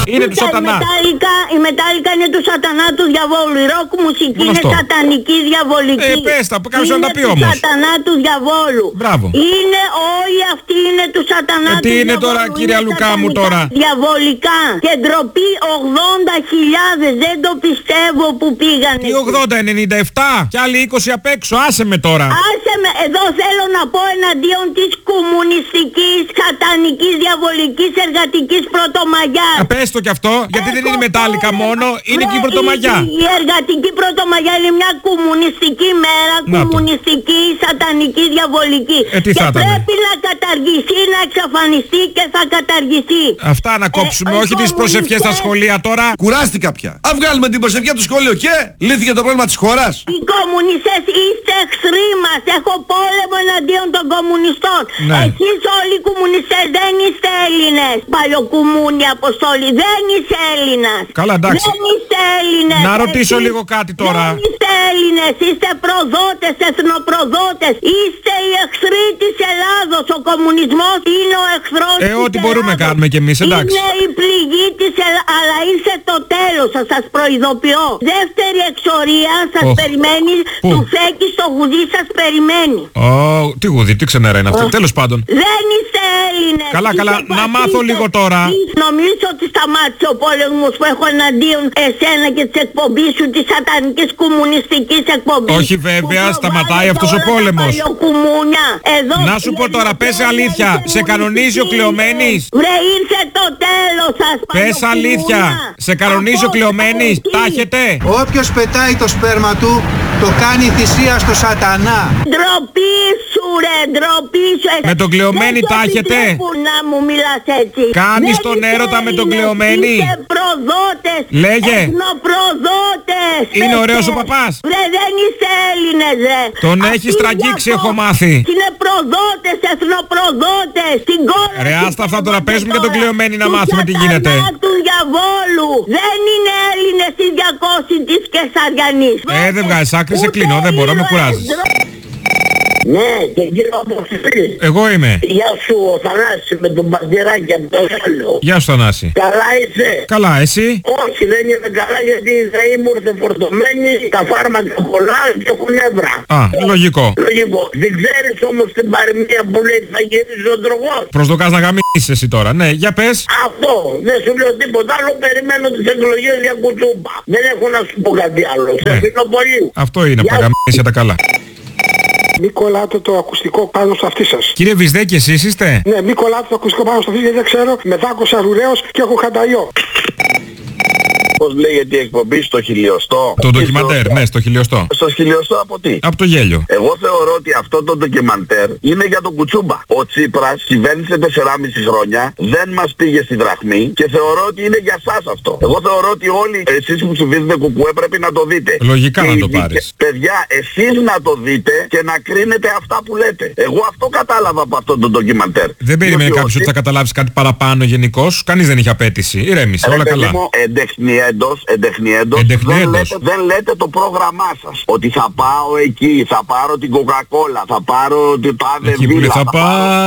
Είναι του σατανά. Η μετάλλικα είναι του σατανά του διαβόλου. Η ροκ μουσική είναι σατανική διαβολική. Πες τα, κάποιος να τα πει όμως. Είναι του σατανά του διαβόλου. Μπράβο. Είναι όλοι αυτοί είναι του σατανά του τι διαβόλου. είναι τώρα κύριε Λουκά μου τώρα. Διαβολικά. Και ντροπή 80.000. Δεν το πιστεύω που πήγανε. Τι 80, 97 κι άλλοι 20 απ' έξω. Άσε με τώρα. Άσε με. Εδώ θέλω να πω εναντίον της κομμουνιστικής, σατανικής, διαβολικής, εργατικής πρωτομαγιάς. Πες το κι αυτό, γιατί δεν είναι μετάλλικα μόνο, είναι και η πρωτομαγιά. Η εργατική πρωτομαγιά είναι μια κομμουνιστική μέρα, κομμουνιστική, σατανική, διαβολική. Τι και θα ήταν. Πρέπει να καταργηθεί, να εξαφανιστεί και θα καταργηθεί. Αυτά να κόψουμε, όχι τις προσευχές στα σχολεία τώρα. Κουράστηκα πια. Αν βγάλουμε την προσευχή από το σχολείο και λύθηκε το πρόβλημα της χώρας. Οι κομμουνιστές είστε εχθροί μας. Έχω πόλεμο εναντίον των κομμουνιστών. Ναι. Εσείς όλοι οι κομμουνιστές δεν είστε Έλληνες. Παλιοκουμούνι Αποστόλη. Δεν είσαι Έλληνας. Καλά, εντάξει. Δεν είστε Έλληνες. Να ρωτήσω λίγο κάτι τώρα. Δεν είστε Έλληνες. Είστε προδότες, εθνοπροδότες. Είστε οι εχθροί της Ελλάδος. Ο κομμουνισμός είναι ο εχθρός της ό,τι μπορούμε να κάνουμε κι εμείς, εντάξει. Είναι η πληγή της Ελλάδος. Αλλά ήρθε το τέλος. Σας προειδοποιώ. Δεύτερη εξορία σας περιμένει. Του Φέκη στο γουδί σας περιμένει. Τι γουδί, τι ξενέρα είναι αυτό. Τέλος πάντων. Δεν είστε Έλληνες. Καλά, να μάθω λίγο τώρα. Νομίζω ότι σταμάτησε ο πόλεμος που έχω εναντίον εσένα και της εκπομπής σου, της σατανικής κομμουνιστικής εκπομπής. Όχι βέβαια, σταματάει αυτός ο πόλεμος. Να σου πω τώρα, πες αλήθεια. Σε κανονίζει ο Κλεομένης. Βρε, ήρθε το τέλος σας. Πες αλήθεια. Σε κανονίζει ο Κλεομένης. Τα έχετε. Όποιος πετάει το σπέρμα του, το κάνει θυσία στο σατανά. Ντροπή σου ρε, ντροπή σου. Με τον Κλεομένη τα έχετε. Να μου μιλάς έτσι. Κάνεις τον έρωτα με τον Κλεομένη. Είστε προδότες. Λέγε. Εθνοπροδότες. Είναι ωραίος ο παπάς. Βρε, δεν είστε Έλληνες ρε. Τον έχεις τραγγίξει, έχω μάθει. Είναι προδότες, εθνοπροδότες. Στην κόλλα. Ρε, άστα αυτά τώρα, παίζουμε και τον Κλεομένη να μάθουμε τι γίνεται. Του διαβόλου. Δεν είναι Έλληνες οι 200 της Κεσαριανής. Δεν βγάζεις άκρη, σε κλείνω, δεν μπορώ, με κουράζεις. Ναι, και κύριο Αποστολή. Εγώ είμαι. Γεια σου, ο Θανάσης με τον Παντηράκη από το Βέλο. Γεια σου Θανάση. Καλά είσαι? Καλά, εσύ? Όχι, δεν είμαι καλά γιατί η ΔΕΗ μου ήρθε φορτωμένη, τα φάρμακα πολλά και έχω νεύρα. Λογικό. Λογικό. Δεν ξέρεις όμως την παροιμία που λέει θα γυρίζει ο τρογός. Προσδοκάς να γαμίσεις εσύ τώρα. Ναι, για πες. Αυτό. Δεν σου λέω τίποτα άλλο. Περιμένω τις εκλογές για κουτσούπα. Δεν έχω να σου πω κάτι άλλο. Σε αφήνω πολύ. Αυτό είναι από τα γαμίσια τα καλά. Μη κολλάτε το ακουστικό πάνω στο αυτί σας. Κύριε Βυσδέκη, εσείς είστε? Ναι, μη κολλάτε το ακουστικό πάνω στο αυτί γιατί δεν ξέρω. Με δάκωσα ρουραίος και έχω χανταϊό. Πώς λέγεται η εκπομπή, στο χιλιοστό? Το ντοκιμαντέρ, ναι, στο χιλιοστό. Στο χιλιοστό από τι? Από το γέλιο. Εγώ θεωρώ ότι αυτό το ντοκιμαντέρ είναι για τον Κουτσούμπα. Ο Τσίπρας κυβέρνησε 4,5 χρόνια, δεν μας πήγε στη δραχμή και θεωρώ ότι είναι για σας αυτό. Εγώ θεωρώ ότι όλοι εσείς που ψηφίζετε κουκουέ πρέπει να το δείτε. Λογικά να το πάρεις. Παιδιά, εσείς να το δείτε και να κρίνετε αυτά που λέτε. Εγώ αυτό κατάλαβα από αυτό το ντοκιμαντέρ. Δεν περίμενε κάποιος ότι θα καταλάβεις κάτι παραπάνω γενικώς. Κανείς δεν είχε απέτηση. Ηρέμησε, όλα καλά. Εντεχνιέντος, δεν λέτε το πρόγραμμά σας. Ότι θα πάω εκεί, θα πάρω την Coca-Cola, θα πάρω την τάδε βίλα. Θα πάω